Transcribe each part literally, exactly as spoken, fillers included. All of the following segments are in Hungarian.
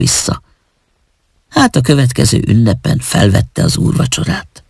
vissza. Hát a következő ünnepen felvette az úrvacsorát.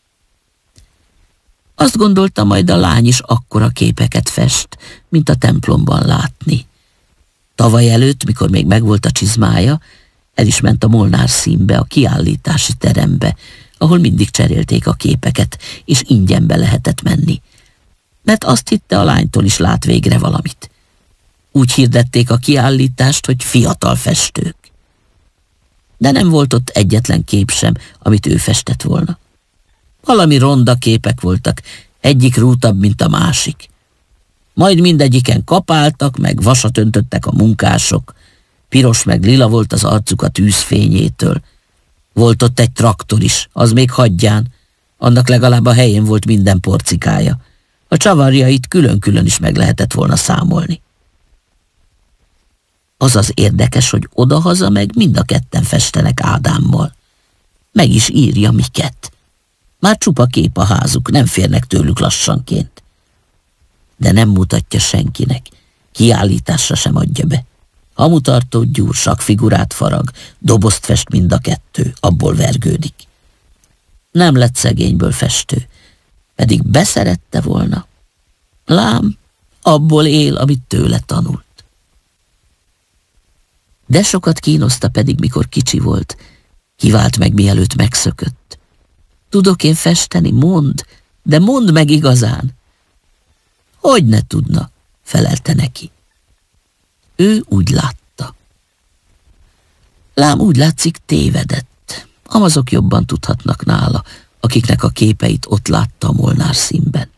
Azt gondolta, majd a lány is akkora képeket fest, mint a templomban látni. Tavaly előtt, mikor még megvolt a csizmája, el is ment a Molnár színbe, a kiállítási terembe, ahol mindig cserélték a képeket, és ingyenbe lehetett menni. Mert azt hitte, a lánytól is lát végre valamit. Úgy hirdették a kiállítást, hogy fiatal festők. De nem volt ott egyetlen kép sem, amit ő festett volna. Valami ronda képek voltak, egyik rútabb, mint a másik. Majd mindegyiken kapáltak, meg vasat öntöttek a munkások. Piros meg lila volt az arcuk a tűzfényétől. Volt ott egy traktor is, az még hagyján. Annak legalább a helyén volt minden porcikája. A csavarjait külön-külön is meg lehetett volna számolni. Az az érdekes, hogy odahaza meg mind a ketten festenek Ádámmal. Meg is írja miket. Már csupa kép a házuk, nem férnek tőlük lassanként. De nem mutatja senkinek, kiállításra sem adja be. Hamutartót gyúr, sakfigurát farag, dobozt fest mind a kettő, abból vergődik. Nem lett szegényből festő, pedig beszerette volna. Lám, abból él, amit tőle tanult. De sokat kínoszta pedig, mikor kicsi volt, kivált meg, mielőtt megszökött. Tudok én festeni? Mondd, de mondd meg igazán. Hogy ne tudna, felelte neki. Ő úgy látta. Lám úgy látszik, tévedett. Amazok jobban tudhatnak nála, akiknek a képeit ott látta a Molnár színben.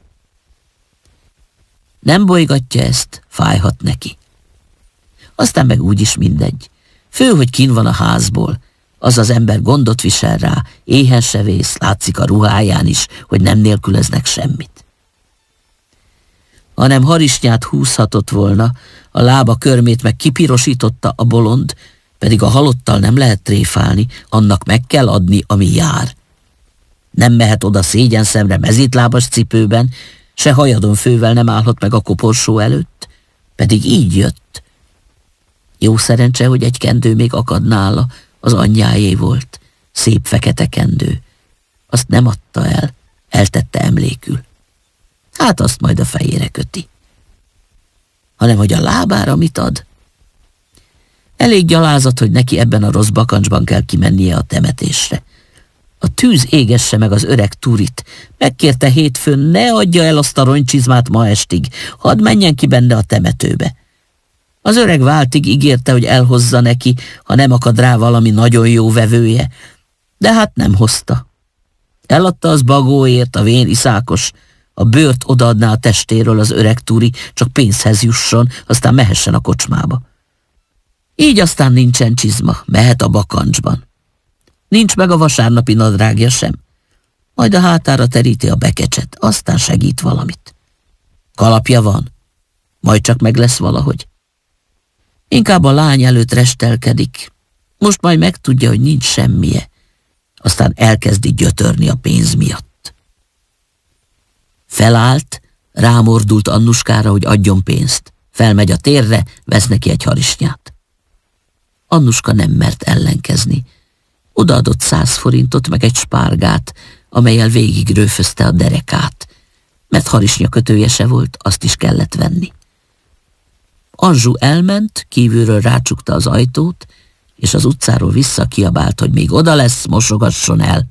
Nem bolygatja ezt, fájhat neki. Aztán meg úgyis mindegy. Fő, hogy kin van a házból. Az az ember gondot visel rá, éhen se vész, látszik a ruháján is, hogy nem nélkülöznek semmit. Hanem harisnyát húzhatott volna, a lába körmét meg kipirosította a bolond, pedig a halottal nem lehet tréfálni, annak meg kell adni, ami jár. Nem mehet oda szégyenszemre mezítlábas cipőben, se hajadon fővel nem állhat meg a koporsó előtt, pedig így jött. Jó szerencse, hogy egy kendő még akad nála, az anyjáé volt, szép fekete kendő. Azt nem adta el, eltette emlékül. Hát azt majd a fejére köti. Hanem, hogy a lábára mit ad? Elég gyalázat, hogy neki ebben a rossz bakancsban kell kimennie a temetésre. A tűz égesse meg az öreg Turit. Megkérte hétfőn, ne adja el azt a rongycsizmát ma estig, hadd menjen ki benne a temetőbe. Az öreg váltig ígérte, hogy elhozza neki, ha nem akad rá valami nagyon jó vevője, de hát nem hozta. Eladta az bagóért, a vén iszákos, a bőrt odaadná a testéről az öreg Turi, csak pénzhez jusson, aztán mehessen a kocsmába. Így aztán nincsen csizma, mehet a bakancsban. Nincs meg a vasárnapi nadrágja sem. Majd a hátára teríti a bekecset, aztán segít valamit. Kalapja van, majd csak meg lesz valahogy. Inkább a lány előtt restelkedik. Most majd megtudja, hogy nincs semmije. Aztán elkezdi gyötörni a pénz miatt. Felállt, rámordult Annuskára, hogy adjon pénzt. Felmegy a térre, vesz neki egy harisnyát. Annuska nem mert ellenkezni. Odaadott száz forintot, meg egy spárgát, amellyel végig rőfözte a derekát. Mert harisnya kötője se volt, azt is kellett venni. Anzsu elment, kívülről rácsukta az ajtót, és az utcáról vissza kiabált, hogy még oda lesz, mosogasson el.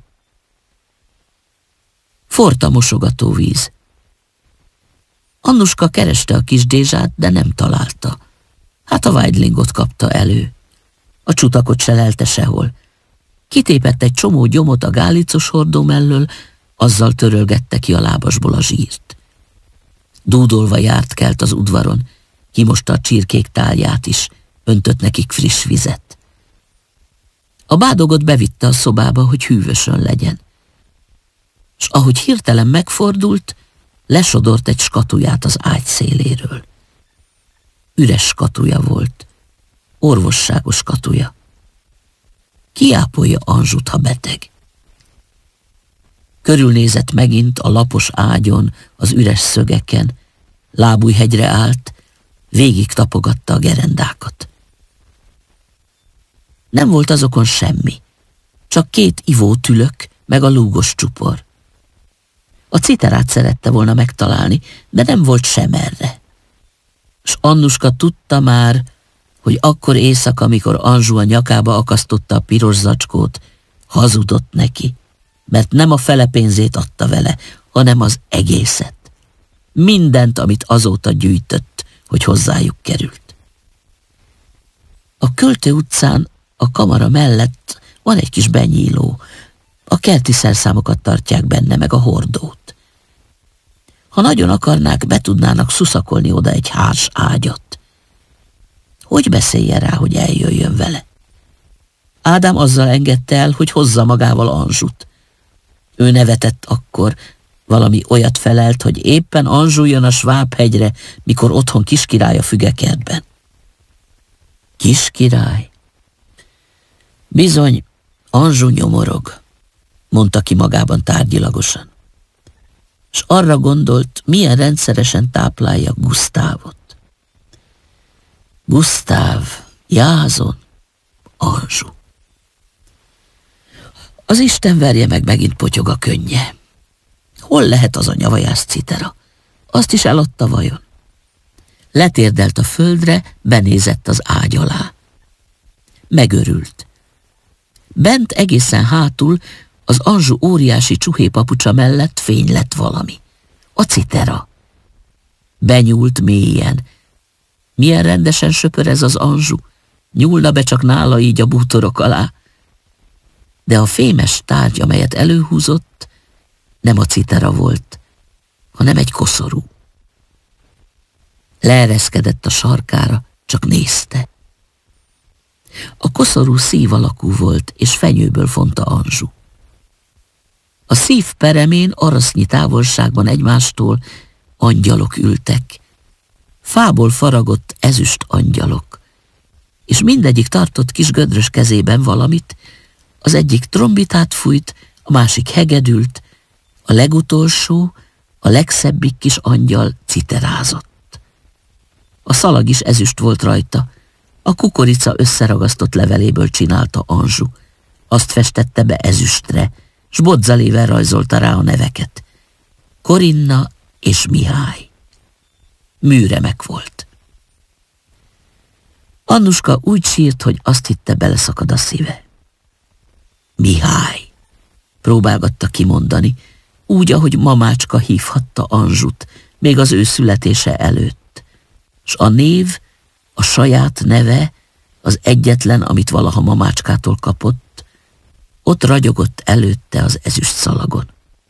Forrt a mosogatóvíz. Annuska kereste a kis Dézsát, de nem találta. Hát a Weidlingot kapta elő. A csutakot se lelte sehol. Kitépett egy csomó gyomot a gálicos hordó mellől, azzal törölgette ki a lábasból a zsírt. Dúdolva járt kelt az udvaron, kimosta a csirkék tálját is, öntött nekik friss vizet. A bádogot bevitte a szobába, hogy hűvösön legyen. S ahogy hirtelen megfordult, lesodort egy skatuját az ágy széléről. Üres skatuja volt, orvosságos skatuja. Kiápolja Anzsut, ha beteg. Körülnézett megint a lapos ágyon, az üres szögeken, Lábújhegyre állt, végig tapogatta a gerendákat. Nem volt azokon semmi, csak két ivótülök, meg a lúgos csupor. A citerát szerette volna megtalálni, de nem volt sem erre. S Annuska tudta már, hogy akkor éjszaka, amikor Anzsu a nyakába akasztotta a piros zacskót, hazudott neki, mert nem a fele pénzét adta vele, hanem az egészet. Mindent, amit azóta gyűjtött, hogy hozzájuk került. A Költő utcán a kamara mellett van egy kis benyíló. A kerti szerszámokat tartják benne, meg a hordót. Ha nagyon akarnák, be tudnának szuszakolni oda egy hárs ágyat. Hogy beszéljen rá, hogy eljöjjön vele? Ádám azzal engedte el, hogy hozza magával Anzsut. Ő nevetett akkor, valami olyat felelt, hogy éppen Anzsu jön a Svábhegyre, mikor otthon Kiskirály a fügekertben. Kiskirály? Bizony, Anzsu nyomorog, mondta ki magában tárgyilagosan. S arra gondolt, milyen rendszeresen táplálja Gusztávot. Gusztáv, Jázon, Anzsu. Az Isten verje meg, megint potyog a könnye. Hol lehet az a nyavajász citera? Azt is eladta vajon? Letérdelt a földre, benézett az ágy alá. Megörült. Bent egészen hátul, az Anzsu óriási csuhépapucsa mellett fény lett valami. A citera. Benyúlt mélyen. Milyen rendesen söpör ez az Anzsu. Nyúlna be csak nála így a bútorok alá. De a fémes tárgy, amelyet előhúzott, nem a citera volt, hanem egy koszorú. Leereszkedett a sarkára, csak nézte. A koszorú szív alakú volt, és fenyőből fonta Anzsu. A szív peremén arasznyi távolságban egymástól angyalok ültek. Fából faragott ezüst angyalok, és mindegyik tartott kis gödrös kezében valamit, az egyik trombitát fújt, a másik hegedült, a legutolsó, a legszebbik kis angyal citerázott. A szalag is ezüst volt rajta, a kukorica összeragasztott leveléből csinálta Anzsu. Azt festette be ezüstre, s bodzalével rajzolta rá a neveket. Korinna és Mihály. Műremek volt. Annuska úgy sírt, hogy azt hitte, beleszakad a szíve. Mihály, próbálgatta kimondani, úgy, ahogy mamácska hívhatta Anzsut, még az ő születése előtt. S a név, a saját neve, az egyetlen, amit valaha mamácskától kapott, ott ragyogott előtte az ezüst szalagon.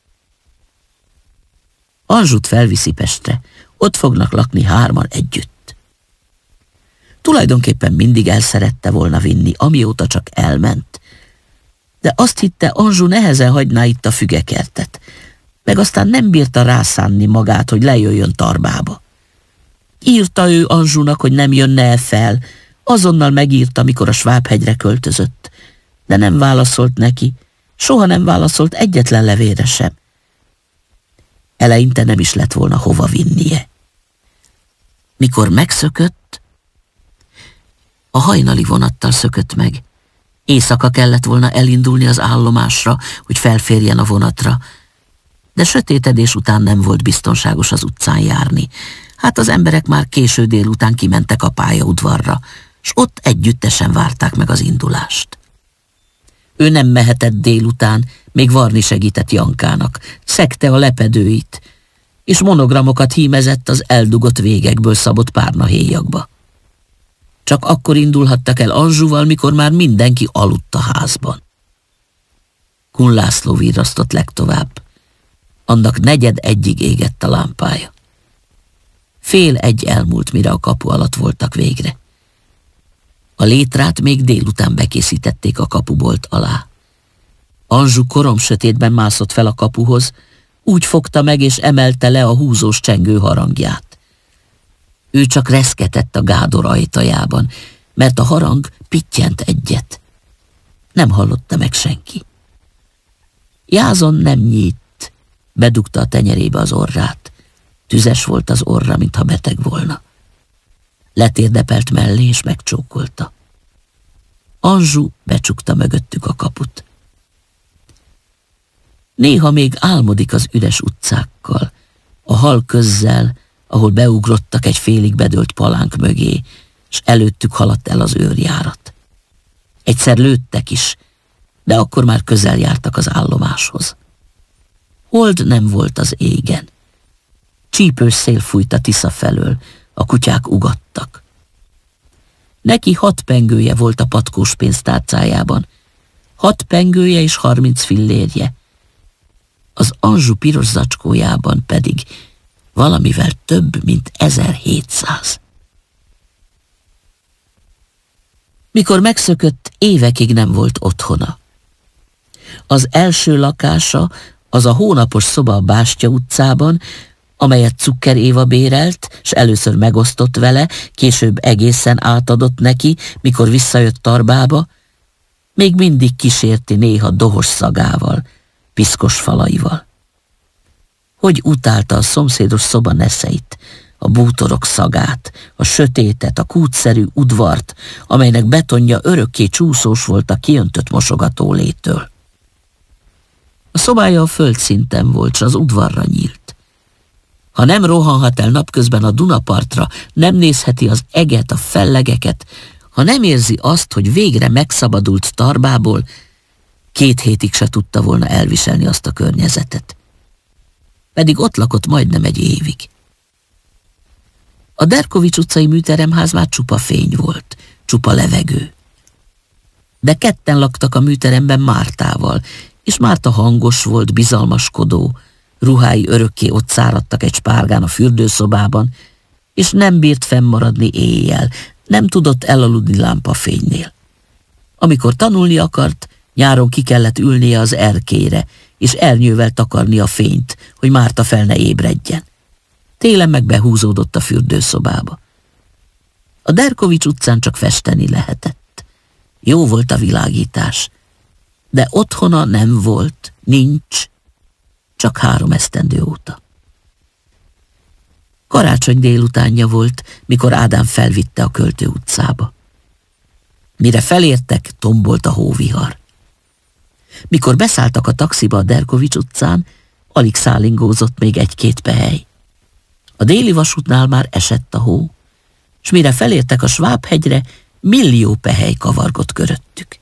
Anzsut felviszi Pestre, ott fognak lakni hárman együtt. Tulajdonképpen mindig el szerette volna vinni, amióta csak elment, de azt hitte, Anzsu nehezen hagyná itt a fügekertet, meg aztán nem bírta rászánni magát, hogy lejöjjön Tarbába. Írta ő Anzsunak, hogy nem jönne el fel, azonnal megírta, mikor a Svábhegyre költözött, de nem válaszolt neki, soha nem válaszolt egyetlen levélre sem. Eleinte nem is lett volna hova vinnie. Mikor megszökött, a hajnali vonattal szökött meg. Éjszaka kellett volna elindulni az állomásra, hogy felférjen a vonatra, de sötétedés után nem volt biztonságos az utcán járni. Hát az emberek már késő délután kimentek a pályaudvarra, s ott együttesen várták meg az indulást. Ő nem mehetett délután, még varni segített Jankának, szegte a lepedőit, és monogramokat hímezett az eldugott végekből szabott párnahéjakba. Csak akkor indulhattak el Anzsuval, mikor már mindenki aludt a házban. Kun László virrasztott legtovább. Annak negyed egyig égett a lámpája. Fél egy elmúlt, mire a kapu alatt voltak végre. A létrát még délután bekészítették a kapubolt alá. Anzsu koromsötétben mászott fel a kapuhoz, úgy fogta meg és emelte le a húzós csengő harangját. Ő csak reszketett a gádor ajtajában, mert a harang pittyent egyet. Nem hallotta meg senki. Jázon nem nyílt, bedugta a tenyerébe az orrát. Tüzes volt az orra, mintha beteg volna. Letérdepelt mellé és megcsókolta. Anjou becsukta mögöttük a kaput. Néha még álmodik az üres utcákkal, a hal közzel, ahol beugrottak egy félig bedőlt palánk mögé, s előttük haladt el az őrjárat. Egyszer lőttek is, de akkor már közel jártak az állomáshoz. Hold nem volt az égen. Csípős szél fújt a Tisza felől, a kutyák ugattak. Neki hat pengője volt a patkós pénztárcájában, hat pengője és harminc fillérje. Az Anjou piros zacskójában pedig valamivel több, mint ezerhétszáz. Mikor megszökött, évekig nem volt otthona. Az első lakása az a hónapos szoba a Bástya utcában, amelyet Cukker Éva bérelt, s először megosztott vele, később egészen átadott neki, mikor visszajött Tarbába, még mindig kísérti néha dohos szagával, piszkos falaival. Hogy utálta a szomszédos szoba neszeit, a bútorok szagát, a sötétet, a kútszerű udvart, amelynek betonja örökké csúszós volt a kiöntött mosogatólétől. A szobája a földszinten volt, s az udvarra nyílt. Ha nem rohanhat el napközben a Dunapartra, nem nézheti az eget, a fellegeket, ha nem érzi azt, hogy végre megszabadult Tarbából, két hétig se tudta volna elviselni azt a környezetet. Pedig ott lakott majdnem egy évig. A Derkovics utcai műteremház már csupa fény volt, csupa levegő. De ketten laktak a műteremben Mártával, és Márta hangos volt, bizalmaskodó, ruhái örökké ott száradtak egy spárgán a fürdőszobában, és nem bírt fennmaradni éjjel, nem tudott elaludni lámpafénynél. Amikor tanulni akart, nyáron ki kellett ülnie az erkélyre, és ernyővel takarni a fényt, hogy Márta fel ne ébredjen. Télen meg behúzódott a fürdőszobába. A Derkovics utcán csak festeni lehetett. Jó volt a világítás, de otthona nem volt, nincs, csak három esztendő óta. Karácsony délutánja volt, mikor Ádám felvitte a Költő utcába. Mire felértek, tombolt a hóvihar. Mikor beszálltak a taxiba a Derkovics utcán, alig szálingózott még egy-két pehely. A déli vasútnál már esett a hó, s mire felértek a Svábhegyre, millió pehely kavargott köröttük.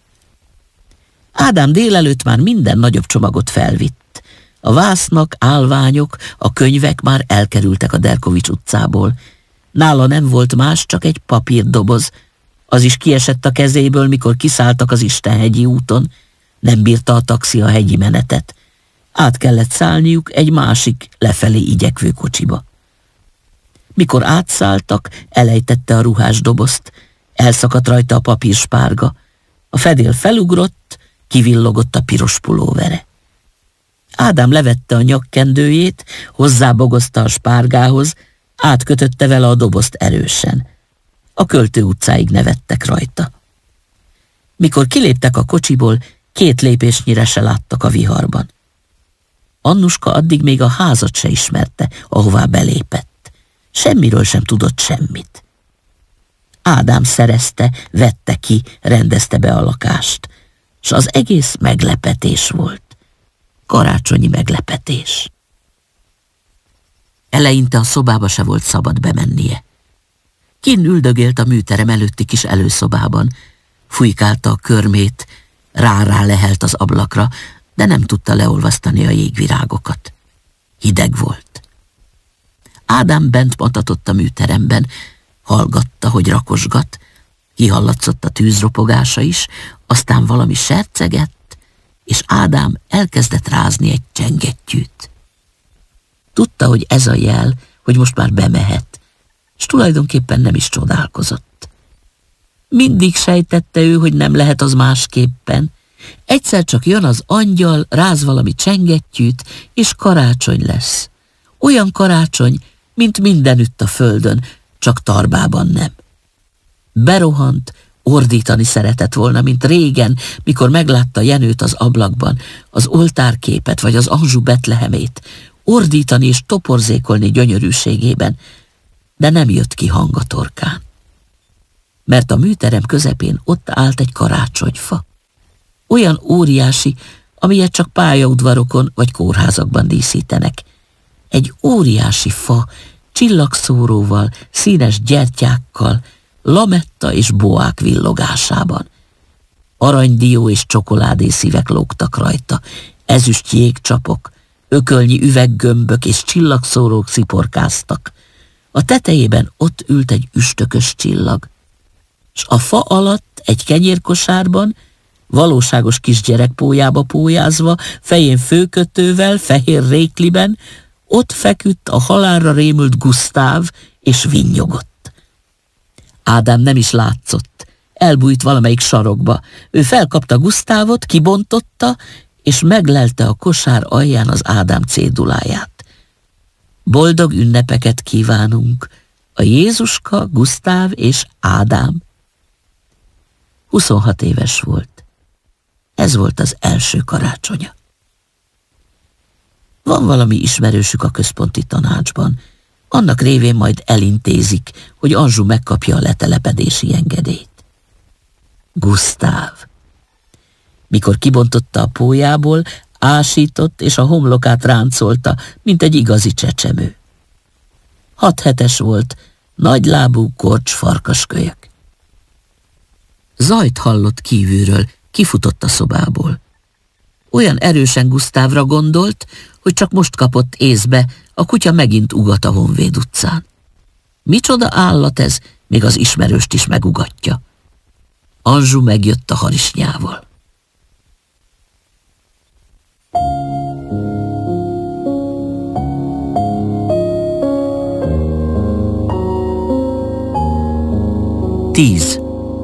Ádám délelőtt már minden nagyobb csomagot felvitt. A vásznak, állványok, a könyvek már elkerültek a Derkovics utcából. Nála nem volt más, csak egy papírdoboz. Az is kiesett a kezéből, mikor kiszálltak az Istenhegyi úton. Nem bírta a taxi a hegyi menetet. Át kellett szállniuk egy másik, lefelé igyekvő kocsiba. Mikor átszálltak, elejtette a ruhás dobozt, elszakadt rajta a papírspárga. A fedél felugrott, kivillogott a piros pulóvere. Ádám levette a nyakkendőjét, hozzábogozta a spárgához, átkötötte vele a dobozt erősen. A Költő utcáig nevettek rajta. Mikor kiléptek a kocsiból, két lépésnyire se láttak a viharban. Annuska addig még a házat se ismerte, ahová belépett. Semmiről sem tudott semmit. Ádám szerezte, vette ki, rendezte be a lakást, s az egész meglepetés volt. Karácsonyi meglepetés. Eleinte a szobába se volt szabad bemennie. Kinn üldögélt a műterem előtti kis előszobában, fújkálta a körmét, rá-rá lehelt az ablakra, de nem tudta leolvasztani a jégvirágokat. Hideg volt. Ádám bent matatott a műteremben, hallgatta, hogy rakosgat, kihallatszott a tűzropogása is, aztán valami sercegett, és Ádám elkezdett rázni egy csengettyűt. Tudta, hogy ez a jel, hogy most már bemehet, s tulajdonképpen nem is csodálkozott. Mindig sejtette ő, hogy nem lehet az másképpen. Egyszer csak jön az angyal, ráz valami csengettyűt, és karácsony lesz. Olyan karácsony, mint mindenütt a földön, csak Tarbában nem. Berohant, ordítani szeretett volna, mint régen, mikor meglátta Jenőt az ablakban, az oltárképet vagy az Anjou Betlehemét, ordítani és toporzékolni gyönyörűségében, de nem jött ki hang a torkán. mert a műterem közepén ott állt egy karácsonyfa. Olyan óriási, amilyet csak pályaudvarokon vagy kórházakban díszítenek. Egy óriási fa, csillagszóróval, színes gyertyákkal, lametta és boák villogásában. Aranydió és csokoládé szívek lógtak rajta, ezüst jégcsapok, ökölnyi üveggömbök és csillagszórók sziporkáztak. A tetejében ott ült egy üstökös csillag, s a fa alatt egy kenyérkosárban, valóságos kisgyerek pólyába pólyázva, fején főkötővel, fehér rékliben, ott feküdt a halálra rémült Gusztáv, és vinnyogott. Ádám nem is látszott, elbújt valamelyik sarokba. Ő felkapta Gusztávot, kibontotta, és meglelte a kosár alján az Ádám céduláját. Boldog ünnepeket kívánunk, a Jézuska, Gusztáv és Ádám. huszonhat éves volt. Ez volt az első karácsonya. Van valami ismerősük a központi tanácsban, annak révén majd elintézik, hogy Anjou megkapja a letelepedési engedélyt. Gusztáv. Mikor kibontotta a pólyából, ásított, és a homlokát ráncolta, mint egy igazi csecsemő. Hat hetes volt, nagylábú korcs farkaskölyök. Zajt hallott kívülről, kifutott a szobából. Olyan erősen Gusztávra gondolt, hogy csak most kapott észbe, a kutya megint ugat a Honvéd utcán. Micsoda állat ez, még az ismerőst is megugatja. Anjou megjött a harisnyával. Tíz.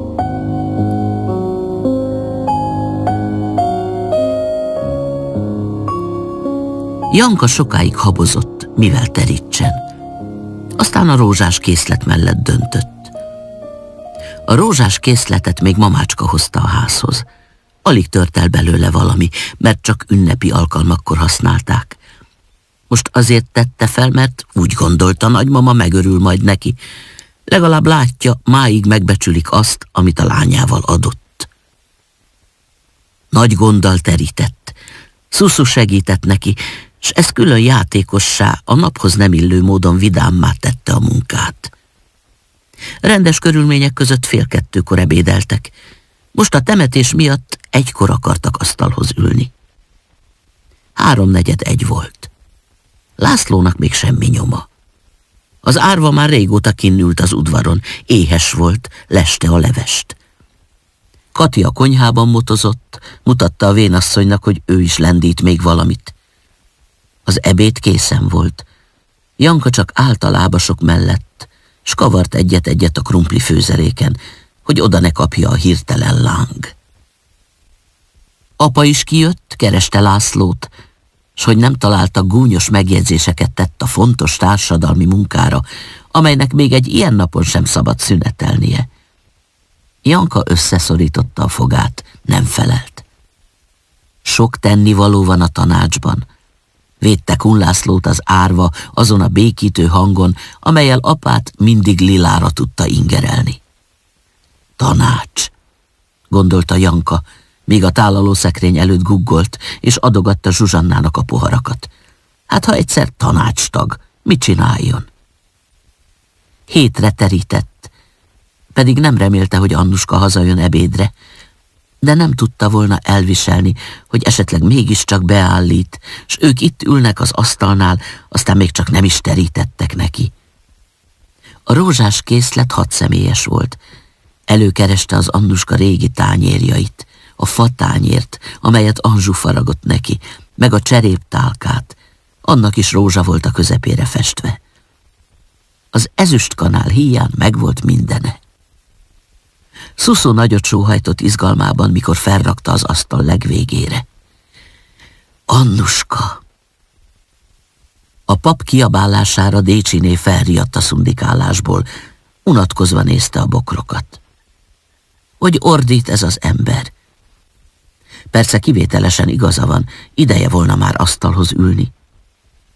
Janka sokáig habozott, mivel terítsen. Aztán a rózsás készlet mellett döntött. A rózsás készletet még mamácska hozta a házhoz. Alig tört el belőle valami, mert csak ünnepi alkalmakkor használták. Most azért tette fel, mert úgy gondolta, nagymama megörül majd neki. Legalább látja, máig megbecsülik azt, amit a lányával adott. Nagy gonddal terített. Szuszu segített neki, s ez külön játékossá, a naphoz nem illő módon vidámmá tette a munkát. Rendes körülmények között fél kettőkor ebédeltek. Most a temetés miatt egykor akartak asztalhoz ülni. Háromnegyed egy volt. Lászlónak még semmi nyoma. Az árva már régóta kinnült az udvaron, éhes volt, leste a levest. Kati a konyhában motozott, mutatta a vénasszonynak, hogy ő is lendít még valamit. Az ebéd készen volt. Janka csak állt a lábasok mellett, s kavart egyet-egyet a krumpli főzeléken, hogy oda ne kapja a hirtelen láng. Apa is kijött, kereste Lászlót, s hogy nem találta, gúnyos megjegyzéseket tett a fontos társadalmi munkára, amelynek még egy ilyen napon sem szabad szünetelnie. Janka összeszorította a fogát, nem felelt. Sok tennivaló van a tanácsban. Védte Kun Lászlót az árva azon a békítő hangon, amellyel apát mindig lilára tudta ingerelni. Tanács, gondolta Janka, míg a tálalószekrény előtt guggolt, és adogatta Zsuzsannának a poharakat. Hát ha egyszer tanácstag, mit csináljon? Hétre terített, pedig nem remélte, hogy Annuska hazajön ebédre, de nem tudta volna elviselni, hogy esetleg mégiscsak beállít, s ők itt ülnek az asztalnál, aztán még csak nem is terítettek neki. A rózsás készlet hatszemélyes volt. Előkereste az Annuska régi tányérjait, a fatányért, amelyet Anjou faragott neki, meg a cseréptálkát. Annak is rózsa volt a közepére festve. Az ezüstkanál híján megvolt mindene. Szuszu nagyot sóhajtott izgalmában, mikor felrakta az asztal legvégére. Annuska! A pap kiabálására Décsiné felriadt a szundikálásból, unatkozva nézte a bokrokat. Hogy ordít ez az ember? Persze kivételesen igaza van, ideje volna már asztalhoz ülni.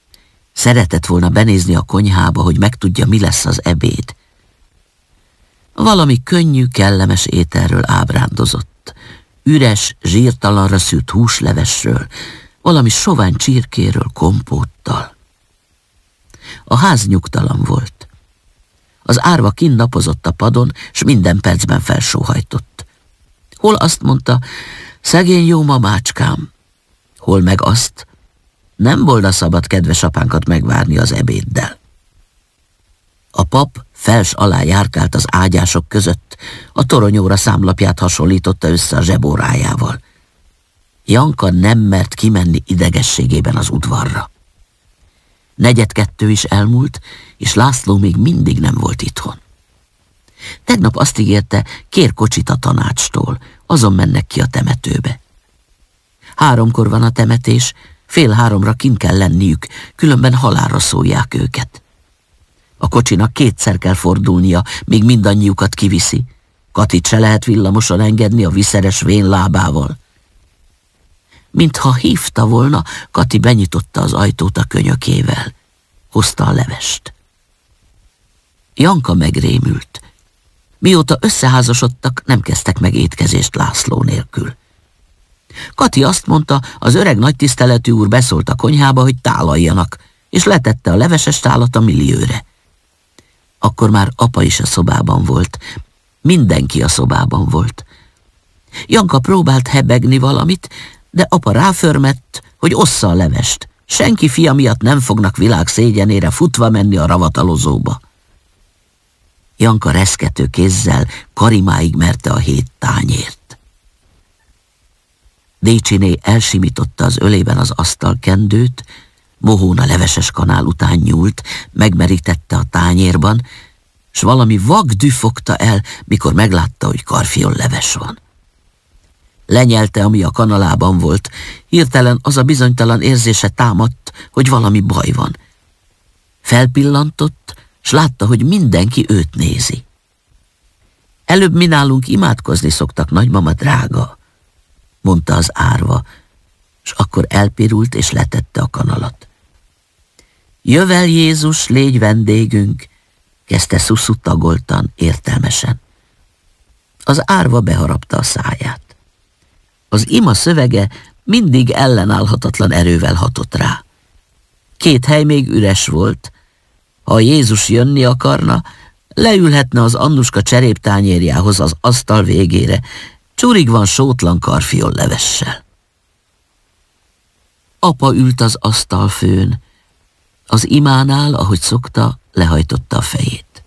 Szeretett volna benézni a konyhába, hogy megtudja, mi lesz az ebéd. Valami könnyű, kellemes ételről ábrándozott. Üres, zsírtalanra szült húslevesről, valami sovány csirkéről, kompóttal. A ház nyugtalan volt. Az árva kinn napozott a padon, s minden percben felsóhajtott. Hol azt mondta, szegény jó mamácskám, hol meg azt, nem volna szabad kedves apánkat megvárni az ebéddel. A pap fels alá járkált az ágyások között, a toronyóra számlapját hasonlította össze a zsebórájával. Janka nem mert kimenni idegességében az udvarra. Negyedkettő is elmúlt, és László még mindig nem volt itthon. Tegnap azt ígérte, kér kocsit a tanácstól, azon mennek ki a temetőbe. Háromkor van a temetés, fél háromra kint kell lenniük, különben halálra szólják őket. A kocsinak kétszer kell fordulnia, míg mindannyiukat kiviszi. Katit se lehet villamoson engedni a viszeres vén lábával. Mintha hívta volna, Kati benyitotta az ajtót a könyökével. Hozta a levest. Janka megrémült. Mióta összeházasodtak, nem kezdtek meg étkezést László nélkül. Kati azt mondta, az öreg nagytiszteletű úr beszólt a konyhába, hogy tálaljanak, és letette a leveses tálat a millióre. Akkor már apa is a szobában volt. Mindenki a szobában volt. Janka próbált hebegni valamit, de apa ráförmett, hogy ossza a levest. Senki fia miatt nem fognak világ szégyenére futva menni a ravatalozóba. Janka reszkető kézzel karimáig merte a hét tányért. Décsiné elsimította az ölében az asztalkendőt, Mohón a leveses kanál után nyúlt, megmerítette a tányérban, s valami vak dű fogta el, mikor meglátta, hogy karfiol leves van. Lenyelte, ami a kanalában volt, hirtelen az a bizonytalan érzése támadt, hogy valami baj van. Felpillantott, s látta, hogy mindenki őt nézi. Előbb mi nálunk imádkozni szoktak, nagymama drága, mondta az árva, s akkor elpirult és letette a kanalat. Jövel Jézus, légy vendégünk, kezdte Szuszu tagoltan, értelmesen. Az árva beharapta a száját. Az ima szövege mindig ellenállhatatlan erővel hatott rá. Két hely még üres volt. Ha Jézus jönni akarna, leülhetne az Annuska cseréptányérjához az asztal végére, csurig van sótlan karfiol levessel. Apa ült az asztalfőn. Az imánál, ahogy szokta, lehajtotta a fejét.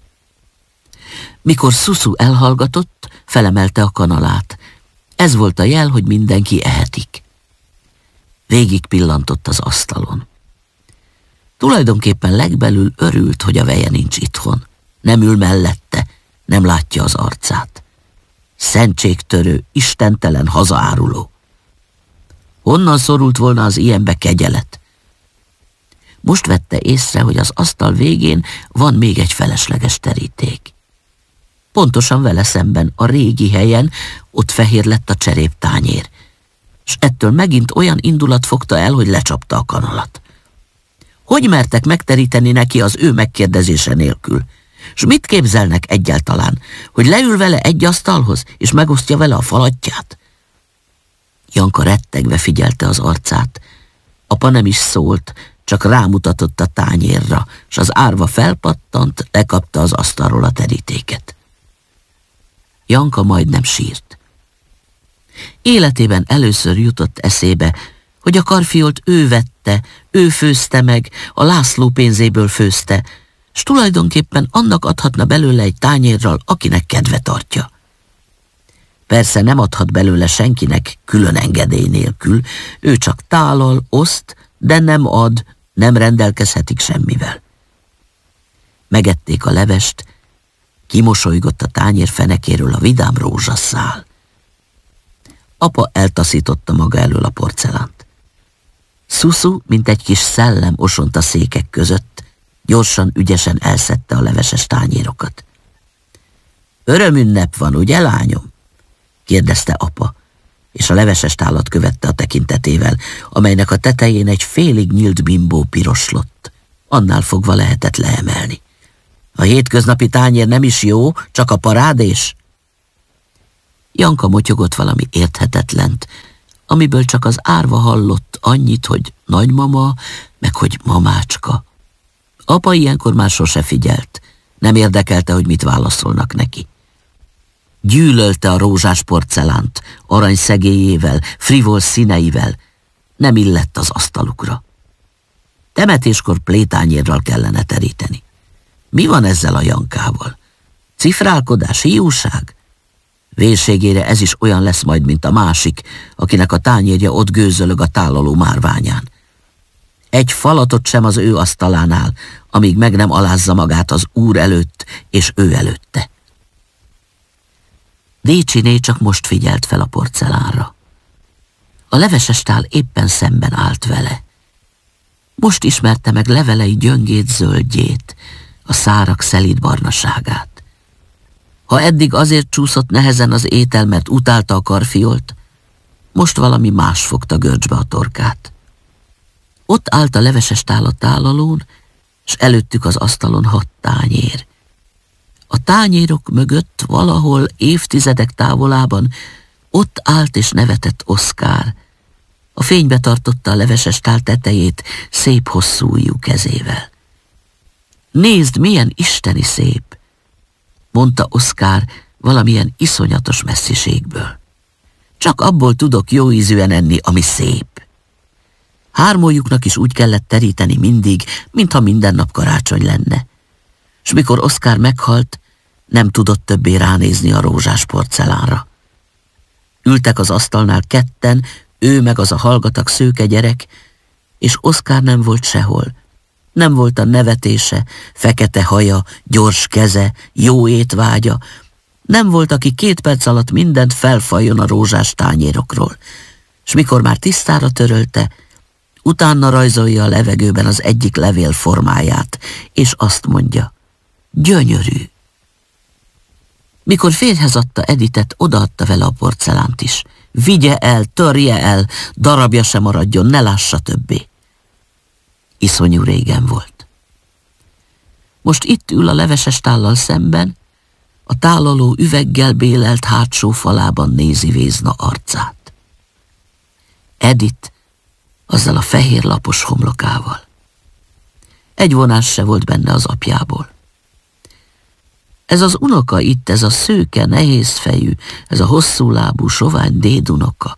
Mikor Szuszu elhallgatott, felemelte a kanalát. Ez volt a jel, hogy mindenki ehetik. Végig pillantott az asztalon. Tulajdonképpen legbelül örült, hogy a veje nincs itthon. Nem ül mellette, nem látja az arcát. Szentségtörő, istentelen hazaáruló. Honnan szorult volna az ilyenbe kegyelet? Most vette észre, hogy az asztal végén van még egy felesleges teríték. Pontosan vele szemben, a régi helyen, ott fehér lett a cseréptányér, s ettől megint olyan indulat fogta el, hogy lecsapta a kanalat. Hogy mertek megteríteni neki az ő megkérdezése nélkül? S mit képzelnek egyáltalán, hogy leül vele egy asztalhoz, és megosztja vele a falatját? Janka rettegve figyelte az arcát. Apa nem is szólt, csak rámutatott a tányérra, s az árva felpattant, lekapta az asztalról a terítéket. Janka majdnem sírt. Életében először jutott eszébe, hogy a karfiolt ő vette, ő főzte meg, a László pénzéből főzte, s tulajdonképpen annak adhatna belőle egy tányérral, akinek kedve tartja. Persze nem adhat belőle senkinek külön engedély nélkül, ő csak tálal, oszt, de nem ad, nem rendelkezhetik semmivel. Megették a levest, kimosolygott a tányér fenekéről a vidám rózsaszál. Apa eltaszította maga elől a porcelánt. Szuszu, mint egy kis szellem osont a székek között, gyorsan, ügyesen elszedte a leveses tányérokat. Örömünnep van, ugye, lányom? kérdezte apa, és a leveses tálat követte a tekintetével, amelynek a tetején egy félig nyílt bimbó piroslott. Annál fogva lehetett leemelni. A hétköznapi tányér nem is jó, csak a parádés. Janka motyogott valami érthetetlent, amiből csak az árva hallott annyit, hogy nagymama, meg hogy mamácska. Apa ilyenkor már sose figyelt, nem érdekelte, hogy mit válaszolnak neki. Gyűlölte a rózsás porcelánt, arany szegélyével, frivol színeivel, nem illett az asztalukra. Temetéskor plétányérral kellene teríteni. Mi van ezzel a Jankával? Cifrálkodás, hiúság? Vérségére ez is olyan lesz majd, mint a másik, akinek a tányérja ott gőzölög a tálaló márványán. Egy falatot sem az ő asztalánál, amíg meg nem alázza magát az úr előtt és ő előtte. Décsiné csak most figyelt fel a porcelánra. A leveses tál éppen szemben állt vele. Most ismerte meg levelei gyöngét zöldjét, a szárak szelíd barnaságát. Ha eddig azért csúszott nehezen az étel, mert utálta a karfiolt, most valami más fogta görcsbe a torkát. Ott állt a leveses tál a tálalón, s előttük az asztalon hat tányér. A tányérok mögött valahol évtizedek távolában ott állt és nevetett Oszkár. A fénybe tartotta a leveses tál tetejét szép hosszú ujjú kezével. Nézd, milyen isteni szép, mondta Oszkár valamilyen iszonyatos messziségből. Csak abból tudok jó ízűen enni, ami szép. Hármójuknak is úgy kellett teríteni mindig, mintha minden nap karácsony lenne. S mikor Oszkár meghalt, nem tudott többé ránézni a rózsás porcelánra. Ültek az asztalnál ketten, ő meg az a hallgatag szőke gyerek, és Oszkár nem volt sehol. Nem volt a nevetése, fekete haja, gyors keze, jó étvágya. Nem volt, aki két perc alatt mindent felfaljon a rózsás tányérokról. S mikor már tisztára törölte, utána rajzolja a levegőben az egyik levél formáját, és azt mondja, gyönyörű. Mikor férjhez adta Editet, odaadta vele a porcelánt is. Vigye el, törje el, darabja se maradjon, ne lássa többé. Iszonyú régen volt. Most itt ül a leveses tállal szemben, a tálaló üveggel bélelt hátsó falában nézi Vézna arcát. Edit azzal a fehér lapos homlokával. Egy vonás se volt benne az apjából. Ez az unoka itt, ez a szőke, nehézfejű, ez a hosszú lábú, sovány dédunoka.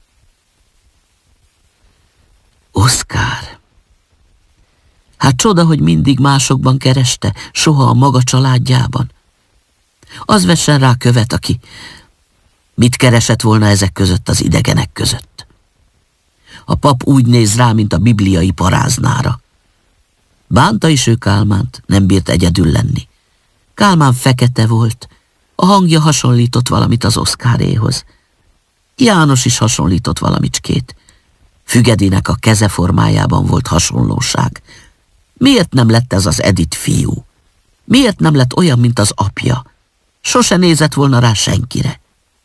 Oszkár. Hát csoda, hogy mindig másokban kereste, soha a maga családjában. Az vessen rá követ, aki mit keresett volna ezek között az idegenek között. A pap úgy néz rá, mint a bibliai paráznára. Bánta is ő Kálmánt, nem bírt egyedül lenni. Kálmán fekete volt, a hangja hasonlított valamit az Oszkáréhoz. János is hasonlított valamicskét. Fügedinek a keze formájában volt hasonlóság. Miért nem lett ez az Edit fiú? Miért nem lett olyan, mint az apja? Sose nézett volna rá senkire.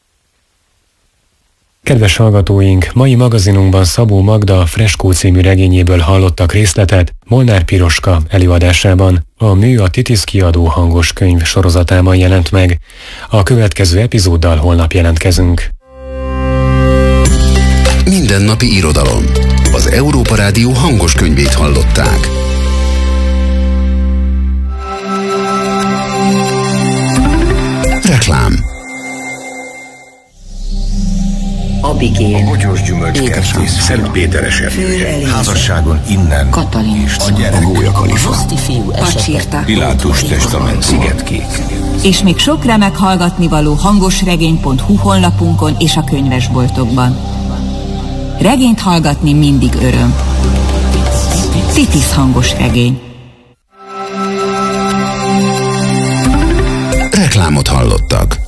Kedves hallgatóink, mai magazinunkban Szabó Magda Freskó című regényéből hallottak részletet Molnár Piroska előadásában. A Mű a Titisz kiadó hangos könyv sorozatában jelent meg. A következő epizóddal holnap jelentkezünk. Mindennapi irodalom. Az Európa Rádió hangos könyvét hallották. Reklám. Abigél, a Bogyós Gyümölcskertész, Szent Péter esernyője, házasságon innen, Katalin, a gyerek, a Gólyakalifa, Pacsirta, Pilátus testament, Szigetkék. És még sok remek hallgatnivaló hangosregény pont hu honlapunkon és a könyvesboltokban. Regényt hallgatni mindig öröm. Titisz hangos regény. Reklámot hallottak.